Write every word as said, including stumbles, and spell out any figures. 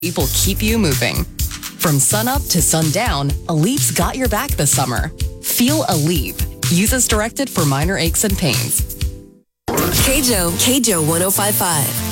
will keep you moving. From sunup to sundown, Aleve's got your back this summer. Feel Aleve. Use as directed for minor aches and pains. K J O, K J O one oh five point five.